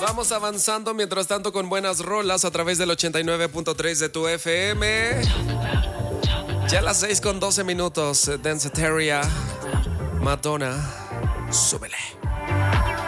Vamos avanzando mientras tanto con buenas rolas a través del 89.3 de tu FM. Ya a las 6:12 minutos. Danceteria, Madonna, súbele.